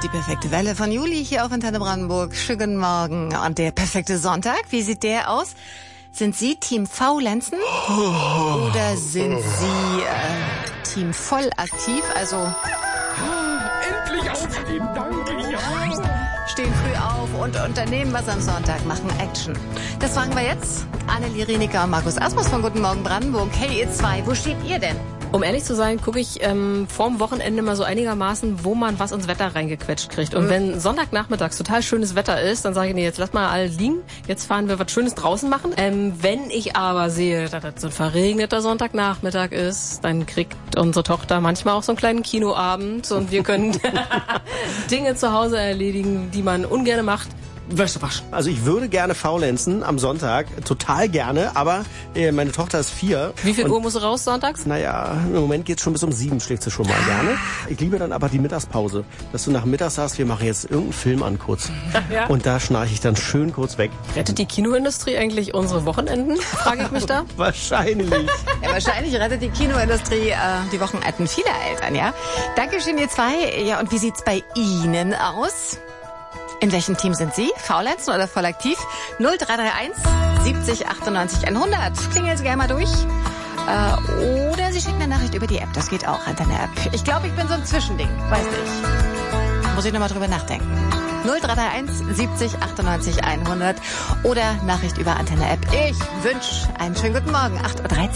Die perfekte Welle von Juli hier auf Antenne Brandenburg. Schönen guten Morgen. Und der perfekte Sonntag, wie sieht der aus? Sind Sie Team Faulenzen oder sind Sie Team vollaktiv? Also Endlich aufstehen, danke, ja. Stehen früh auf und unternehmen was am Sonntag, machen Action. Das fragen wir jetzt. Annelie Rienecker und Markus Asmus von Guten Morgen Brandenburg. Hey ihr zwei, wo steht ihr denn? Um ehrlich zu sein, gucke ich vorm Wochenende mal so einigermaßen, wo man was ins Wetter reingequetscht kriegt. Und wenn Sonntagnachmittags total schönes Wetter ist, dann sage ich, nee, jetzt lass mal alle liegen. Jetzt fahren wir was Schönes draußen machen. Wenn ich aber sehe, dass das so ein verregneter Sonntagnachmittag ist, dann kriegt unsere Tochter manchmal auch so einen kleinen Kinoabend und wir können Dinge zu Hause erledigen, die man ungern macht. Wäsche waschen. Also ich würde gerne faulenzen am Sonntag, total gerne, aber meine Tochter ist 4. Wie viel Uhr musst du raus sonntags? Naja, im Moment geht's schon bis um 7, schlägt sie schon mal gerne. Ich liebe dann aber die Mittagspause, dass du nach Mittag sagst, wir machen jetzt irgendeinen Film an kurz. Ja. Und da schnarche ich dann schön kurz weg. Rettet die Kinoindustrie eigentlich unsere Wochenenden? Frage ich mich da. Wahrscheinlich. Ja, wahrscheinlich rettet die Kinoindustrie die Wochenenden vieler Eltern, ja? Dankeschön, ihr zwei. Ja, und wie sieht's bei Ihnen aus? In welchem Team sind Sie? Faulenzen oder vollaktiv? 0331 70 98 100. Klingeln Sie gerne mal durch. Oder Sie schicken eine Nachricht über die App. Das geht auch, Antenne-App. Ich glaube, ich bin so ein Zwischending. Weiß nicht. Muss ich nochmal drüber nachdenken. 0331 70 98 100. Oder Nachricht über Antenne-App. Ich wünsche einen schönen guten Morgen. 8:13 Uhr.